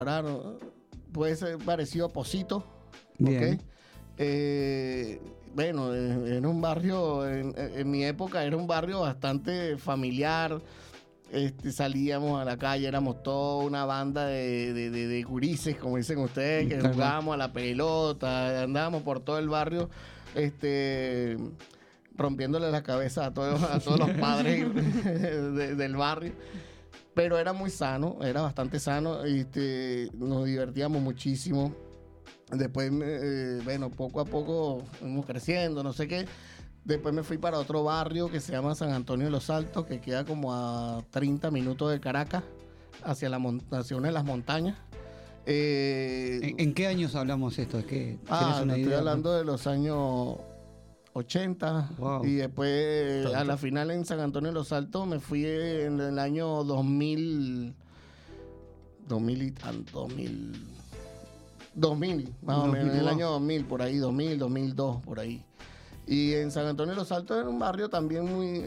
ahora puede ser parecido a Pocito, Bien. ¿ok? Bueno, en un barrio, en mi época era un barrio bastante familiar. Salíamos a la calle, éramos toda una banda de gurises, como dicen ustedes, que Tal cual. jugábamos a la pelota, andábamos por todo el barrio, rompiéndole la cabeza a todos los padres del barrio. Pero era muy sano, era bastante sano, nos divertíamos muchísimo. Después, bueno, poco a poco fuimos creciendo, no sé qué. Después me fui para otro barrio que se llama San Antonio de los Altos, que queda como a 30 minutos de Caracas, hacia una de las montañas. ¿En qué años hablamos esto? Es que ¿tenés una estoy idea? hablando de los años 80. Wow. Y después, a la final en San Antonio de los Altos, me fui en el año 2000 más o menos, en el año 2000, por ahí, 2002, por ahí. Y en San Antonio de los Altos era un barrio también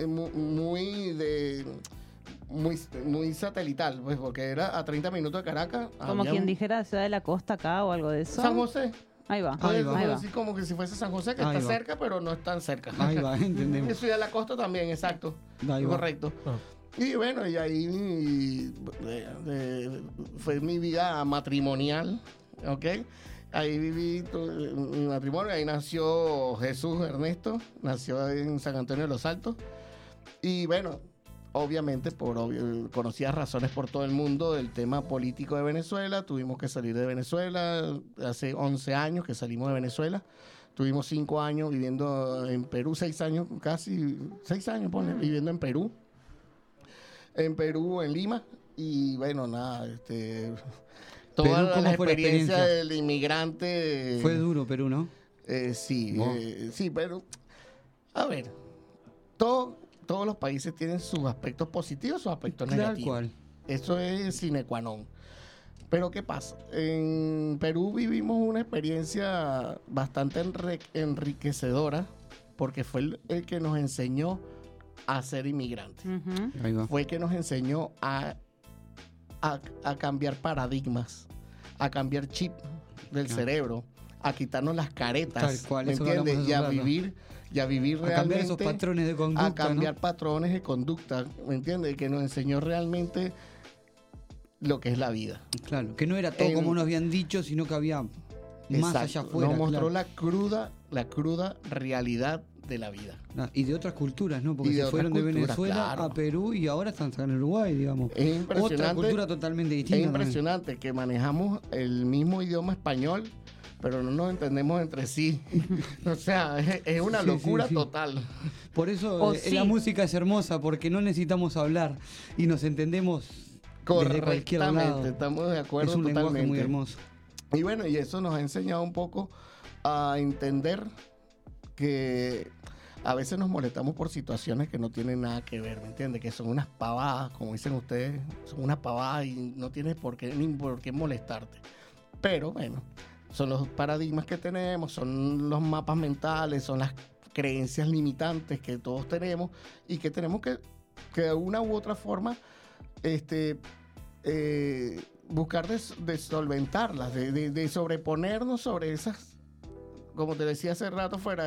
muy satelital, pues, porque era a 30 minutos de Caracas. Como quien dijera Ciudad de la Costa acá o algo de eso. San José. Ahí va. Ahí va. Ahí va. Así como que si fuese San José, que Ahí está va. cerca, pero no es tan cerca. Ahí va, entendemos. Y Ciudad de la Costa también, exacto. Ahí va. Correcto. Y bueno, y ahí fue mi vida matrimonial, ¿ok? Ahí viví mi matrimonio, ahí nació Jesús Ernesto, nació en San Antonio de los Altos. Y bueno, obviamente, por conocidas razones por todo el mundo del tema político de Venezuela, tuvimos que salir de Venezuela. Hace 11 años que salimos de Venezuela. Tuvimos 5 años viviendo en Perú, 6 años, casi 6 años, viviendo en Perú. En Lima. Y bueno, nada, toda Perú, ¿cómo la fue la experiencia experiencia? del inmigrante. Fue duro Perú, ¿no? Sí, Wow. sí, pero a ver, todos los países tienen sus aspectos positivos, sus aspectos Tal negativos. cual. Eso es sine qua non. Pero ¿qué pasa? En Perú vivimos una experiencia bastante enriquecedora, porque fue el que nos enseñó a ser inmigrantes. Ujú. Ahí va. Fue el que nos enseñó a cambiar paradigmas, a cambiar chip del Claro. cerebro, a quitarnos las caretas, Tal cual, ¿me eso que hablamos entiendes? hace un rato. Y a vivir A realmente, cambiar esos patrones de conducta, a cambiar ¿no? patrones de conducta, ¿me entiendes? Que nos enseñó realmente lo que es la vida. Claro, que no era todo como nos habían dicho, sino que había más Exacto. allá afuera. Nos mostró claro. la cruda realidad de la vida. Y de otras culturas, ¿no? Porque Y de se otras fueron de culturas, Venezuela claro. a Perú y ahora están en Uruguay, digamos. Es impresionante. Otra cultura totalmente distinta. Es también. impresionante que manejamos el mismo idioma español, pero no nos entendemos entre sí. O sea, es una Sí, locura sí, sí. total. Por eso O la sí. música es hermosa, porque no necesitamos hablar y nos entendemos desde cualquier lado. Correctamente, estamos de acuerdo Es un lenguaje totalmente. muy hermoso. Y bueno, y eso nos ha enseñado un poco a entender que a veces nos molestamos por situaciones que no tienen nada que ver, ¿me entiendes? Que son unas pavadas, como dicen ustedes, son unas pavadas y no tienes ni por qué molestarte. Pero bueno, son los paradigmas que tenemos, son los mapas mentales, son las creencias limitantes que todos tenemos y que tenemos que de una u otra forma buscar de solventarlas, de sobreponernos sobre esas, como te decía hace rato fuera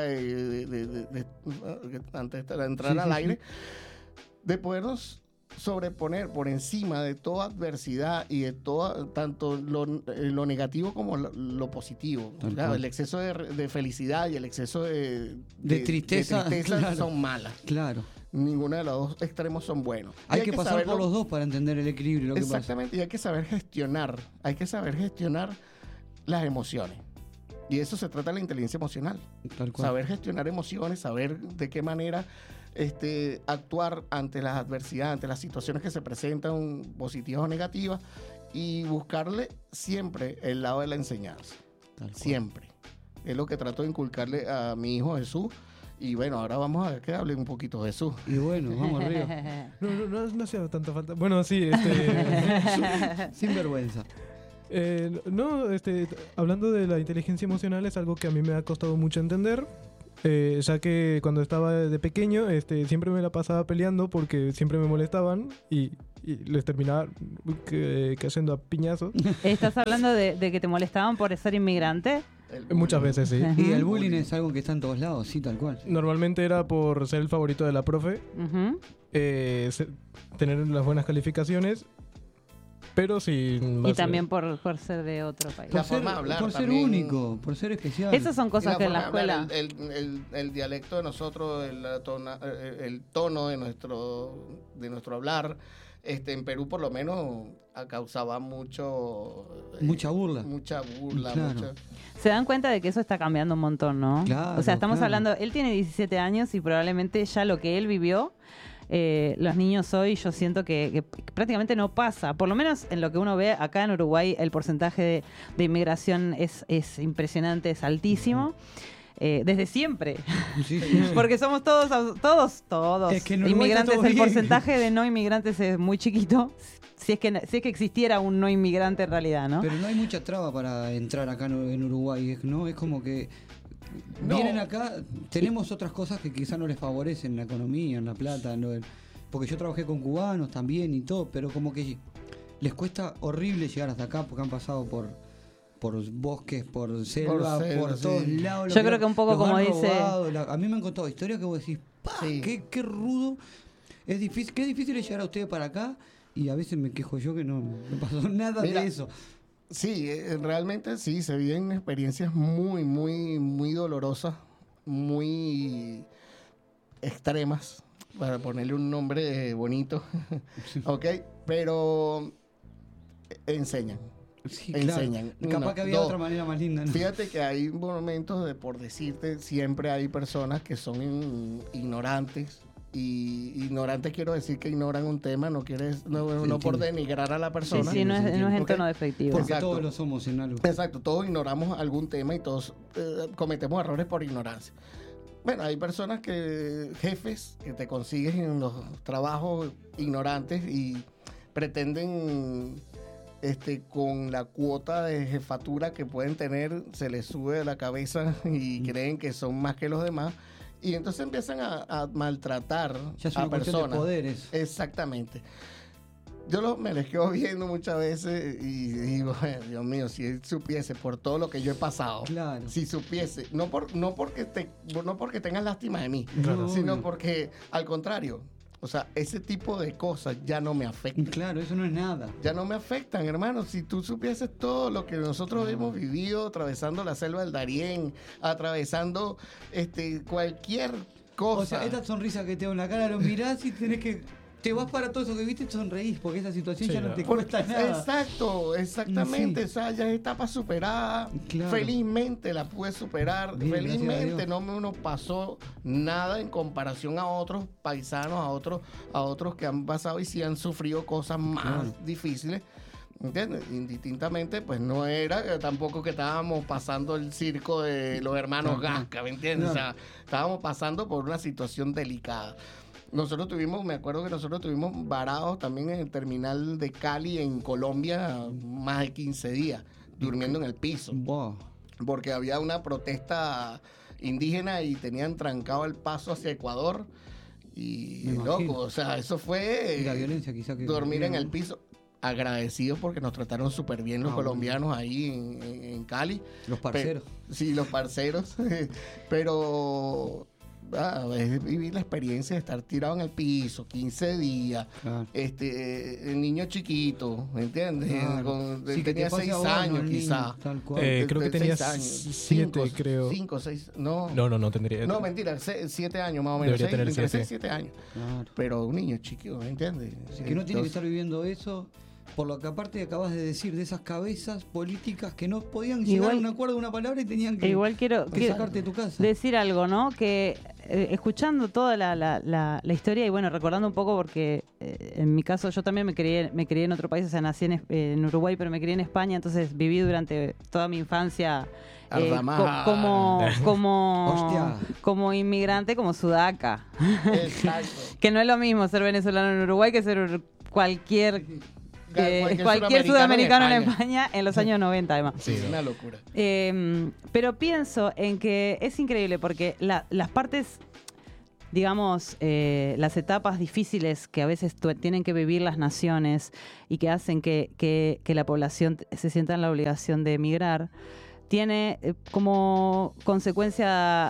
antes de entrar Sí, al sí, aire, de podernos sobreponer por encima de toda adversidad y de tanto lo negativo como lo positivo. Tal Claro, cual. el exceso de felicidad y el exceso de tristeza, claro. son malas. Claro. Ninguno de los dos extremos son buenos. Y Hay que pasar saberlo- por los dos para entender el equilibrio. Lo que pasa. Exactamente, y hay que saber gestionar las emociones. Y eso se trata de la inteligencia emocional. Tal cual. Saber gestionar emociones, saber de qué manera actuar ante las adversidades, ante las situaciones que se presentan, positivas o negativas, y buscarle siempre el lado de la enseñanza. Tal cual. Siempre. Es lo que trato de inculcarle a mi hijo Jesús. Y bueno, ahora vamos a ver que hable un poquito Jesús. Y bueno, vamos arriba. No hacía tanta falta. Bueno, sí, Sin vergüenza. hablando de la inteligencia emocional es algo que a mí me ha costado mucho entender, ya que cuando estaba de pequeño siempre me la pasaba peleando porque siempre me molestaban y y les terminaba cayendo a piñazos. ¿Estás hablando de que te molestaban por ser inmigrante? Muchas veces, sí. Y el bullying es algo que está en todos lados, sí, tal cual. Normalmente era por ser el favorito de la profe, Ujú. tener las buenas calificaciones, pero sin... Y también por ser de otro país. La forma de hablar por ser también. único, por ser especial. Esas son cosas que en la escuela... El dialecto de nosotros, el tono de nuestro hablar, en Perú por lo menos causaba mucha burla. Claro. Se dan cuenta de que eso está cambiando un montón, ¿no? Claro, o sea, estamos claro. hablando... Él tiene 17 años y probablemente ya lo que él vivió... los niños hoy yo siento que prácticamente no pasa, por lo menos en lo que uno ve acá en Uruguay el porcentaje de inmigración es impresionante, es altísimo, desde siempre, Sí, sí. porque somos todos Es que en Uruguay inmigrantes, está todo el bien. porcentaje de no inmigrantes es muy chiquito, si es que existiera un no inmigrante en realidad, ¿no? Pero no hay mucha traba para entrar acá en Uruguay, ¿no? Es como que No. vienen acá, tenemos otras cosas que quizás no les favorecen, la economía, en la plata, porque yo trabajé con cubanos también y todo, pero como que les cuesta horrible llegar hasta acá porque han pasado por bosques, por selva, por todos sí. lados. Yo creo que un poco los como han dice- robado, a mí me han contado historias que vos decís, ¡pah! Sí. Qué rudo, es difícil, qué difícil es llegar a ustedes para acá y a veces me quejo yo que no pasó nada Mira, de eso. Sí, realmente sí, se viven experiencias muy, muy, muy dolorosas, muy extremas, para ponerle un nombre bonito, ¿ok? Pero enseñan. Sí, enseñan. Capaz Una, que había dos. otra manera más linda, ¿no? Fíjate que hay momentos por decirte, siempre hay personas que son ignorantes. Y ignorantes quiero decir que ignoran un tema, no por entiendo. denigrar a la Sí, persona. sí, no es en Ok. tono despectivo. Porque Exacto. todos lo somos en algo. Exacto, todos ignoramos algún tema y todos cometemos errores por ignorancia. Bueno, hay personas jefes que te consigues en los trabajos ignorantes y pretenden, con la cuota de jefatura que pueden tener, se les sube de la cabeza y creen que son más que los demás. Y entonces empiezan a maltratar Ya es a una cuestión de personas. poderes. Exactamente. Yo me les quedo viendo muchas veces y digo, Dios mío, si él supiese por todo lo que yo he pasado, Claro. si supiese, no porque tengas lástima de mí, Claro. sino Obvio. porque al contrario, o sea, ese tipo de cosas ya no me afectan. Claro, eso no es nada. Ya no me afectan, hermano. Si tú supieses todo lo que nosotros hemos vivido, atravesando la selva del Darién, atravesando cualquier cosa. O sea, esta sonrisa que te da en la cara lo mirás y tenés que... Te vas para todo eso que viste y sonreís porque esa situación Sí, ya no no. te cuesta nada. Exacto, exactamente. Sí. O sea, ya es etapa superada. Claro. Felizmente la pude superar. Bien, gracias a Felizmente Dios. no me pasó nada en comparación a otros paisanos, a otros que han pasado y sí han sufrido cosas más Claro. difíciles. ¿Entiendes? Indistintamente, pues no era tampoco que estábamos pasando el circo de los hermanos Claro. Gasca, ¿me entiendes? Claro. O sea, estábamos pasando por una situación delicada. Me acuerdo que nosotros tuvimos varados también en el terminal de Cali, en Colombia, más de 15 días, durmiendo en el piso, Wow. porque había una protesta indígena y tenían trancado el paso hacia Ecuador. Y Me imagino. loco, o sea, eso fue Y la violencia quizá que... dormir en el piso. Agradecidos porque nos trataron súper bien los colombianos ahí en Cali. Los parceros. Sí, los parceros. Pero es vivir la experiencia de estar tirado en el piso 15 días. Claro. El niño chiquito, ¿me entiendes? Claro. Sí, que tenía te pase 6 a vos, no años al niño, quizás. tal cual. Creo que tenía 6 años. 7, creo. 5, 6, no. No tendría. No, mentira, 7 años más o menos. Debería tener Entre 7. 6 y 7 años. Claro. Pero un niño chiquito, ¿me entiendes? Que no tiene que estar viviendo eso, por lo que aparte acabas de decir, de esas cabezas políticas que no podían llegar Igual- a un acuerdo de una palabra y tenían que, Igual quiero sacarte de tu casa. decir algo, ¿no? Que escuchando toda la historia y bueno, recordando un poco porque en mi caso yo también me crié en otro país, o sea, nací en Uruguay, pero me crié en España, entonces viví durante toda mi infancia Ardamá. Hostia. como inmigrante, como sudaca. Exacto. Que no es lo mismo ser venezolano en Uruguay que ser cualquier sudamericano en España en los años 90 además. Sí, Es no. una locura. Pero pienso en que es increíble porque las partes digamos, las etapas difíciles que a veces tienen que vivir las naciones y que hacen que la población se sienta en la obligación de emigrar, tiene como consecuencia,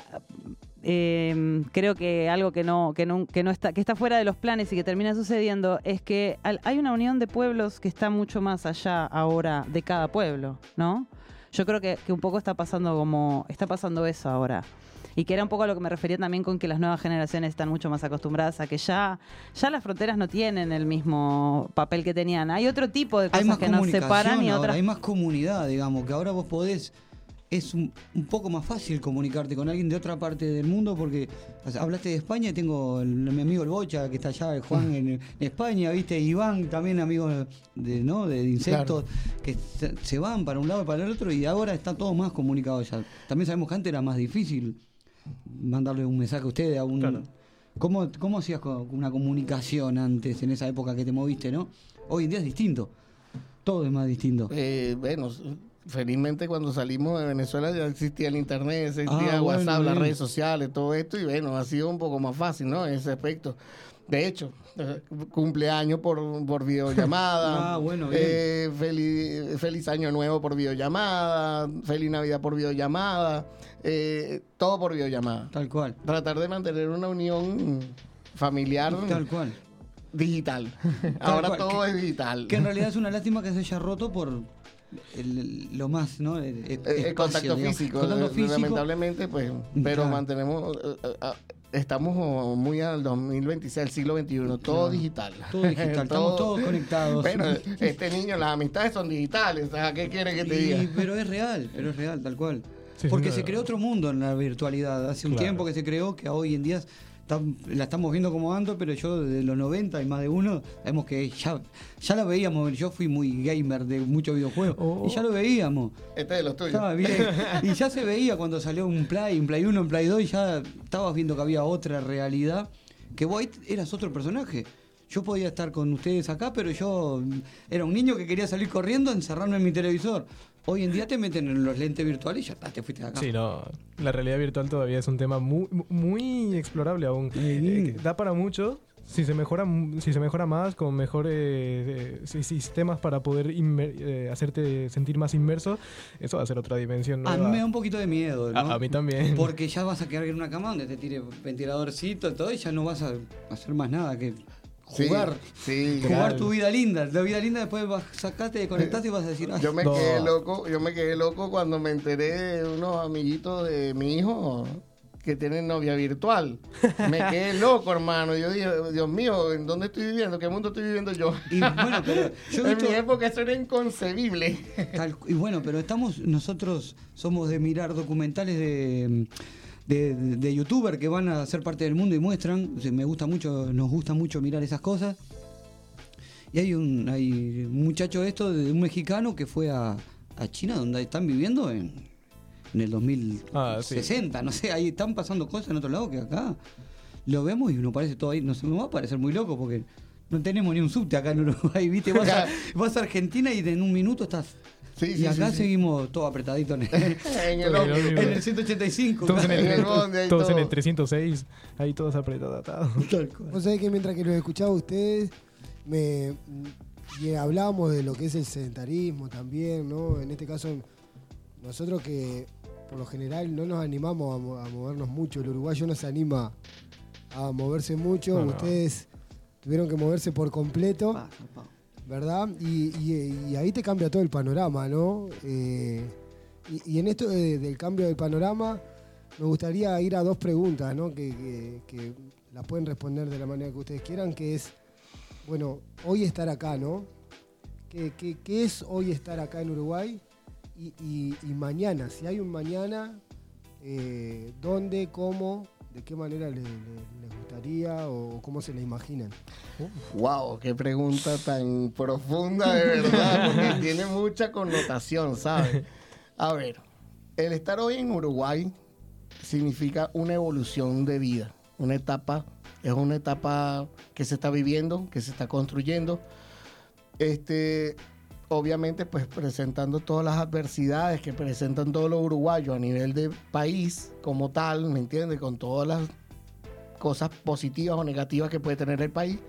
creo que algo que está fuera de los planes y que termina sucediendo, es que hay una unión de pueblos que está mucho más allá ahora de cada pueblo, ¿no? Yo creo que un poco está pasando eso ahora. Y que era un poco a lo que me refería también con que las nuevas generaciones están mucho más acostumbradas a que ya las fronteras no tienen el mismo papel que tenían. Hay otro tipo de cosas que nos separan y otras. Hay más comunidad, digamos, que ahora vos podés. Es un poco más fácil comunicarte con alguien de otra parte del mundo porque hablaste de España y tengo mi amigo el Bocha que está allá, Juan en España, viste, Iván también amigo de insectos, claro, que se van para un lado y para el otro y ahora está todo más comunicado ya. También sabemos que antes era más difícil mandarle un mensaje a ustedes a un... Claro. ¿Cómo hacías con una comunicación antes, en esa época que te moviste, no? Hoy en día es distinto. Todo es más distinto. Bueno, felizmente cuando salimos de Venezuela ya existía el internet, existía WhatsApp, las redes sociales, todo esto, y bueno, ha sido un poco más fácil, ¿no? En ese aspecto. De hecho, cumpleaños por videollamada, bueno, bien. Feliz Año Nuevo por videollamada, Feliz Navidad por videollamada, todo por videollamada. Tal cual. Tratar de mantener una unión familiar. Tal cual. Digital. Ahora cual. Todo es digital. Que en realidad es una lástima que se haya roto por lo más, ¿no? El contacto físico. Lamentablemente, pues, pero claro, mantenemos... Estamos muy al 2026, al siglo XXI, todo claro, digital. Todo digital, estamos todos conectados. Bueno, niño, las amistades son digitales, ¿sabes? ¿Qué quiere que te diga? Pero es real, tal cual. Sí, porque se creó otro mundo en la virtualidad. Hace un tiempo que se creó, que hoy en día la estamos viendo como ando, pero yo desde los 90 y más de uno, sabemos que ya lo veíamos. Yo fui muy gamer de muchos videojuegos y ya lo veíamos. Este es de los tuyos. Estaba bien. Y ya se veía cuando salió un Play 1, un Play 2 y ya estabas viendo que había otra realidad, que vos eras otro personaje. Yo podía estar con ustedes acá, pero yo era un niño que quería salir corriendo, encerrarme en mi televisor. Hoy en día te meten en los lentes virtuales y ya está, te fuiste de acá. Sí, no. La realidad virtual todavía es un tema muy, muy explorable aún. Da para mucho. Si se mejora más, con mejores sistemas para poder hacerte sentir más inmerso, eso va a ser otra dimensión nueva. A mí me da un poquito de miedo, ¿no? A mí también. Porque ya vas a quedar en una cama donde te tire ventiladorcito y todo y ya no vas a hacer más nada que... Jugar claro, tu vida linda. La vida linda después sacaste, desconectaste y vas a decir... Yo me quedé loco cuando me enteré de unos amiguitos de mi hijo que tienen novia virtual. Me quedé loco, hermano. Yo dije, Dios mío, ¿en dónde estoy viviendo? ¿Qué mundo estoy viviendo yo? Y bueno, pero en mi época eso era inconcebible. Y bueno, pero nosotros somos de mirar documentales de youtuber que van a ser parte del mundo y muestran, nos gusta mucho mirar esas cosas. Y hay un muchacho de un mexicano que fue a China, donde están viviendo en el 2060, no sé, ahí están pasando cosas en otro lado que acá lo vemos y nos parece todo ahí, nos va a parecer muy loco porque no tenemos ni un subte acá en Uruguay, ¿viste? Vas a Argentina y en un minuto estás... y acá seguimos todos apretaditos en el 185. Todos en el 306, ahí todos apretados. Vos sabés que mientras que los escuchaba a ustedes, hablábamos de lo que es el sedentarismo también, ¿no? En este caso, nosotros que por lo general no nos animamos a movernos mucho, el uruguayo no se anima a moverse mucho, ustedes tuvieron que moverse por completo. ¿Verdad? Y ahí te cambia todo el panorama, ¿no? Y en esto del cambio del panorama, me gustaría ir a dos preguntas, ¿no? Que las pueden responder de la manera que ustedes quieran, que es, bueno, hoy estar acá, ¿no? ¿Qué es hoy estar acá en Uruguay? Y mañana, si hay un mañana, ¿dónde, cómo, de qué manera les gustaría o cómo se la imaginan? Wow, qué pregunta tan profunda, de verdad, porque tiene mucha connotación, ¿sabes? A ver, el estar hoy en Uruguay significa una evolución de vida, es una etapa que se está viviendo, que se está construyendo, obviamente pues presentando todas las adversidades que presentan todos los uruguayos a nivel de país como tal, ¿me entiendes? Con todas las cosas positivas o negativas que puede tener el país.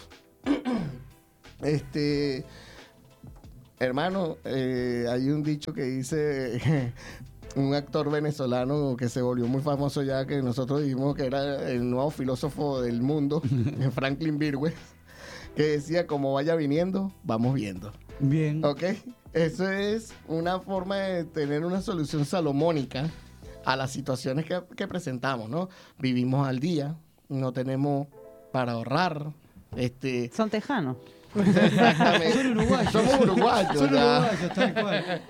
Hermano, hay un dicho que dice un actor venezolano que se volvió muy famoso ya, que nosotros dijimos que era el nuevo filósofo del mundo, Franklin Virgües, que decía, como vaya viniendo, vamos viendo. Bien. ¿Ok? Eso es una forma de tener una solución salomónica a las situaciones que presentamos, ¿no? Vivimos al día, no tenemos para ahorrar. Son tejanos. Exactamente. Son uruguayos. Somos uruguayos. Son ya. uruguayos, tal cual.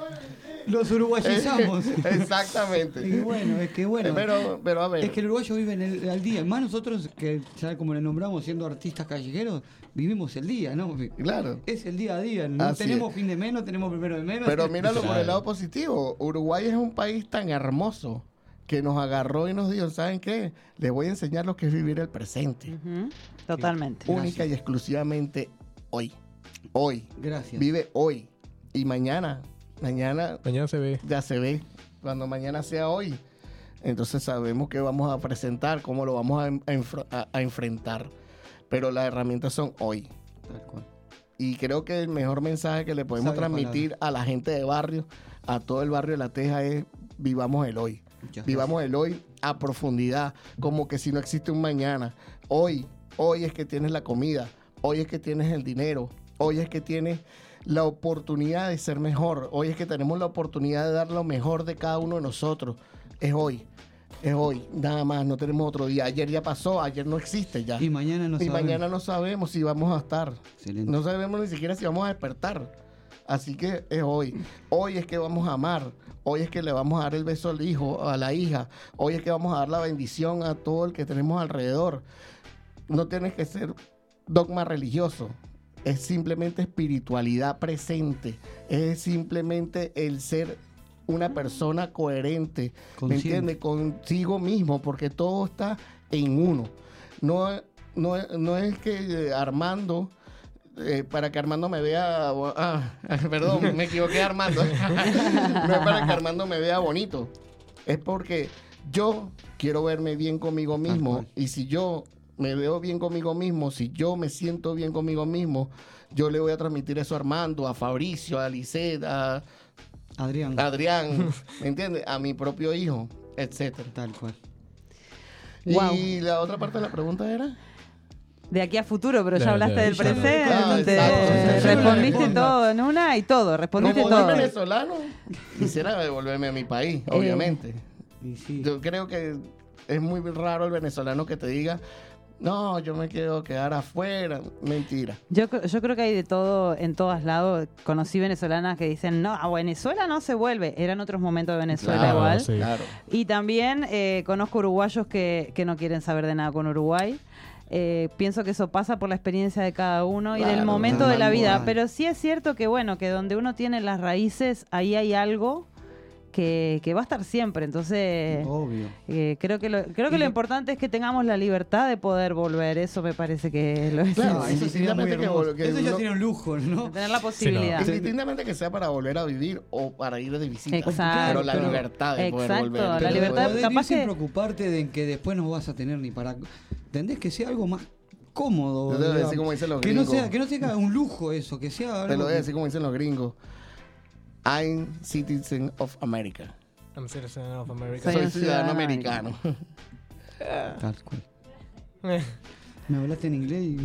Los uruguayizamos. Exactamente. Y bueno, es que bueno. Pero a ver. Es que el uruguayo vive al día. Más nosotros, que ya como le nombramos, siendo artistas callejeros, vivimos el día, ¿no? Claro. Es el día a día. No Así tenemos es. fin de mes, no tenemos primero de mes. Pero míralo por Claro. el lado positivo. Uruguay es un país tan hermoso que nos agarró y nos dijo, ¿saben qué? Les voy a enseñar lo que es vivir el presente. Ujú, totalmente. Única y exclusivamente hoy. Hoy. Gracias. Vive hoy. Y mañana Mañana se ve. ya se ve. Cuando mañana sea hoy, entonces sabemos qué vamos a presentar, cómo lo vamos a enfrentar. Pero las herramientas son hoy. Tal cual. Y creo que el mejor mensaje que le podemos Sabia transmitir a la gente de barrio, a todo el barrio de La Teja, es vivamos el hoy. Muchas Vivamos el hoy a profundidad, como que si no existe un mañana. Hoy es que tienes la comida, hoy es que tienes el dinero, hoy es que tienes la oportunidad de ser mejor, hoy es que tenemos la oportunidad de dar lo mejor de cada uno de nosotros. Es hoy, nada más, no tenemos otro día. Ayer ya pasó, ayer no existe ya. Y mañana no sabemos. Mañana no sabemos si vamos a estar. Excelente. No sabemos ni siquiera si vamos a despertar. Así que es hoy. Hoy es que vamos a amar. Hoy es que le vamos a dar el beso al hijo, a la hija. Hoy es que vamos a dar la bendición a todo el que tenemos alrededor. No tienes que ser dogma religioso. Es simplemente espiritualidad presente. Es simplemente el ser una persona coherente. ¿Me Consciente. entiendes? Consigo mismo, porque todo está en uno. No es que Armando... para que Armando me vea... perdón, me equivoqué de Armando. No es para que Armando me vea bonito. Es porque yo quiero verme bien conmigo mismo. Y si yo me veo bien conmigo mismo, si yo me siento bien conmigo mismo, yo le voy a transmitir eso a Armando, a Fabricio, a Lisette, a Adrián. Adrián, ¿me entiendes? A mi propio hijo, etcétera. Tal cual. Guau. Y la otra parte de la pregunta era... De aquí a futuro, pero ya Ya, hablaste ya, del ya. presente, Claro, exacto. respondiste Sí. todo en una y todo, respondiste Como soy todo. venezolano, quisiera devolverme a mi país, obviamente. Y sí. Yo creo que es muy raro el venezolano que te diga, no, yo me quiero quedar afuera. Mentira. Yo creo que hay de todo en todos lados. Conocí venezolanas que dicen, no, a Venezuela no se vuelve. Eran otros momentos de Venezuela Claro, igual. sí. Claro. Y también conozco uruguayos que no quieren saber de nada con Uruguay. Pienso que eso pasa por la experiencia de cada uno y del Claro, momento de la tal vida. cual. Pero sí es cierto que, bueno, que donde uno tiene las raíces, ahí hay algo que va a estar siempre. Entonces, Obvio. creo que lo lo- importante es que tengamos la libertad de poder volver. Eso me parece que es lo Claro, No, eso sería muy indistintamente que hermoso. que Eso ya uno- sería un lujo, ¿no? tener la posibilidad. Indistintamente que sea para volver a vivir o para ir de visita. Exacto. Pero la Pero- libertad de poder Exacto, volver. la Pero libertad, poder capaz ir sin que- preocuparte de que después no vas a tener ni para... ¿Entendés? Que sea algo más cómodo. Yo te lo voy a digamos. decir como dicen los que no gringos. sea, que no sea un lujo eso, que sea algo Te lo voy a que- decir como dicen los gringos. I'm citizen of America. I'm citizen of America. Soy Soy un ciudadano ciudadano americano. Tal cual. Me hablaste en inglés y...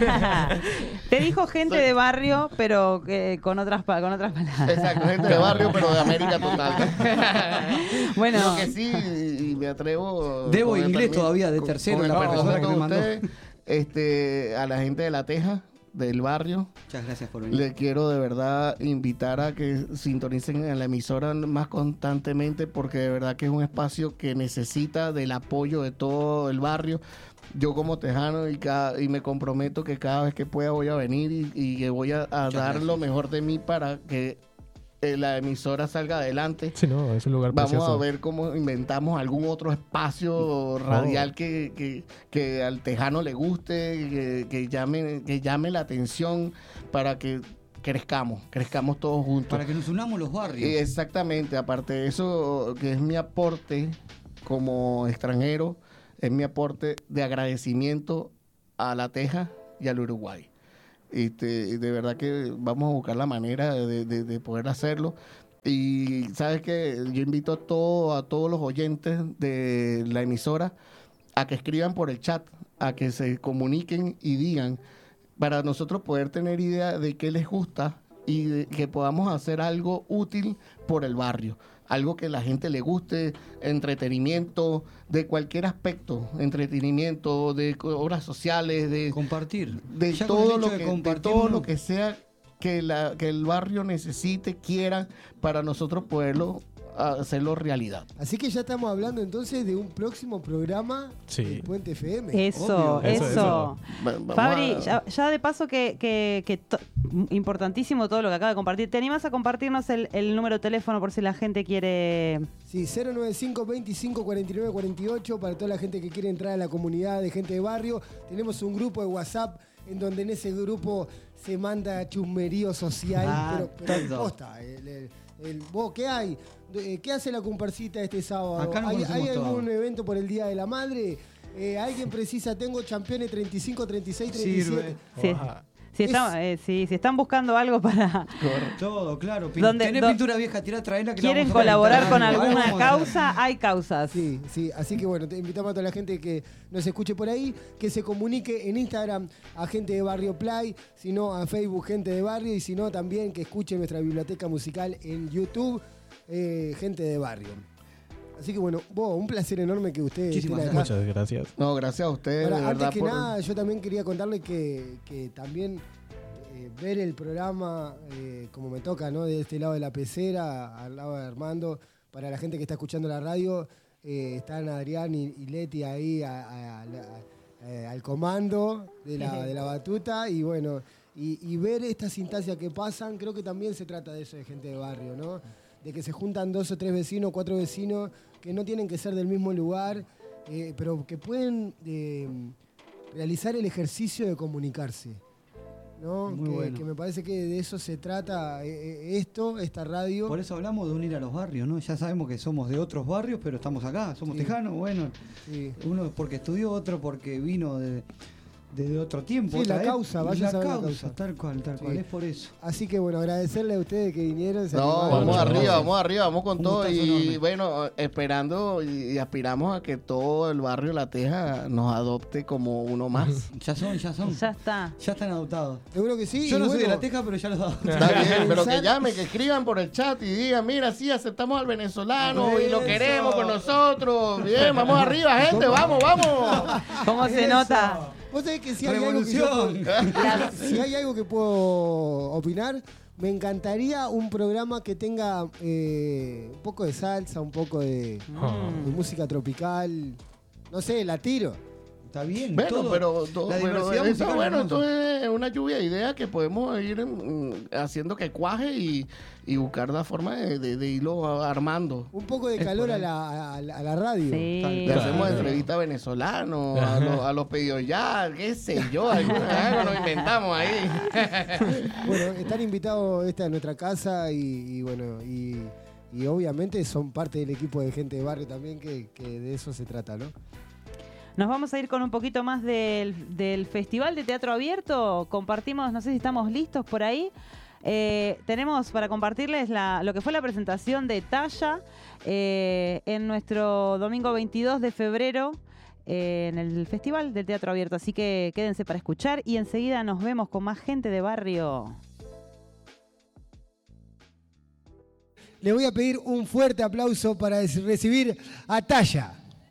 Te dijo gente de barrio, pero con otras palabras. Exacto, gente de barrio, pero de América total. Bueno, Lo que sí, y me atrevo... Debo con el inglés permiso- todavía de tercero, con la el profesora permiso que me de mandó. ustedes, a la gente de La Teja, del barrio, Muchas gracias por venir. le quiero de verdad invitar a que sintonicen en la emisora más constantemente, porque de verdad que es un espacio que necesita del apoyo de todo el barrio. Yo como tejano y me comprometo que cada vez que pueda voy a venir y que voy a dar gracias. lo mejor de mí para que la emisora salga adelante. Sí, no, es un lugar Vamos precioso. a ver cómo inventamos algún otro espacio radial que al tejano le guste, que llame la atención para que crezcamos todos juntos. Para que nos unamos los barrios. Exactamente, aparte de eso, que es mi aporte como extranjero, es mi aporte de agradecimiento a La Teja y al Uruguay. De verdad que vamos a buscar la manera de poder hacerlo. Y sabes que yo invito a todos los oyentes de la emisora a que escriban por el chat, a que se comuniquen y digan, para nosotros poder tener idea de qué les gusta y que podamos hacer algo útil por el barrio, algo que la gente le guste, entretenimiento, de cualquier aspecto, entretenimiento, de obras sociales, de compartir, de todo lo que sea que el barrio necesite, quiera, para nosotros poderlo hacerlo realidad. Así que ya estamos hablando entonces de un próximo programa de Puente FM. Eso. Fabri, ya de paso importantísimo todo lo que acaba de compartir. ¿Te animas a compartirnos el número de teléfono por si la gente quiere...? Sí, 095-25-49-48 para toda la gente que quiere entrar a la comunidad de gente de barrio. Tenemos un grupo de WhatsApp en donde en ese grupo se manda chusmerío social, pero posta. ¿Vos qué hay? ¿Qué hace la comparsita este sábado? Acá no ¿Hay algún evento por el Día de la Madre? ¿Alguien precisa? Tengo campeones 35, 36, 37. Sirve. Si están buscando algo para... Todo, claro. Tenés pintura vieja, traerla. ¿Quieren colaborar con alguna causa? Hay causas. Sí. Así que bueno, te invitamos a toda la gente que nos escuche por ahí, que se comunique en Instagram a Gente de Barrio Play, si no a Facebook Gente de Barrio, y si no también que escuche nuestra biblioteca musical en YouTube, Gente de Barrio. Así que bueno, un placer enorme que ustedes estén acá. Muchas gracias. No, gracias a ustedes. Ahora, de antes verdad, que nada, yo también quería contarles que también ver el programa, como me toca, ¿no? De este lado de la pecera, al lado de Armando, para la gente que está escuchando la radio, están Adrián y Leti ahí al comando de la batuta, y bueno, y ver estas instancias que pasan, creo que también se trata de eso, de gente de barrio, ¿no? De que se juntan 2 o 3 vecinos, 4 vecinos, que no tienen que ser del mismo lugar, pero que pueden realizar el ejercicio de comunicarse, ¿no? Que me parece que de eso se trata esta radio. Por eso hablamos de unir a los barrios, ¿no? Ya sabemos que somos de otros barrios, pero estamos acá, somos tejanos, bueno. Sí. Uno porque estudió, otro porque vino de otro tiempo. Sí, la causa, vaya a saber la causa. Tal cual, es por eso. Así que bueno, agradecerle a ustedes que vinieron. Vamos arriba, vamos con todo. Y bueno, esperando y aspiramos a que todo el barrio La Teja nos adopte como uno más. Ya son. Ya está. Ya están adoptados. Seguro que sí. Yo no soy de La Teja, pero ya los adopté. Está bien, pero que llamen, que escriban por el chat y digan, mira, sí, aceptamos al venezolano y lo queremos con nosotros. Bien, vamos arriba, gente, vamos. ¿Cómo se nota? Vos sabés que si hay algo que puedo opinar, me encantaría un programa que tenga un poco de salsa, un poco de música tropical. No sé, la tiro. Está bien. Bueno, pero esto es una lluvia de ideas que podemos ir haciendo que cuaje y buscar la forma de irlo armando. Un poco de calor a la radio. Sí. Le hacemos entrevista a venezolanos, a los pedidos ya, qué sé yo, algo nos inventamos ahí. Bueno, están invitados, esta es nuestra casa y bueno, y obviamente son parte del equipo de Gente de Barrio también, que de eso se trata, ¿no? Nos vamos a ir con un poquito más del Festival de Teatro Abierto. Compartimos, no sé si estamos listos por ahí. Tenemos para compartirles lo que fue la presentación de Talla en nuestro domingo 22 de febrero en el Festival del Teatro Abierto. Así que quédense para escuchar y enseguida nos vemos con más Gente de Barrio. Le voy a pedir un fuerte aplauso para recibir a Talla.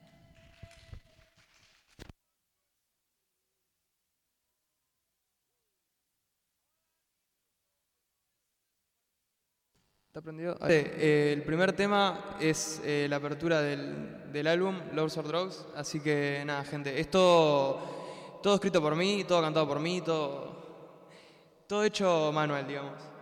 ¿Aprendido? El primer tema es la apertura del álbum Lovers or Drugs, así que nada, gente, es todo escrito por mí, todo cantado por mí, todo hecho manual, digamos.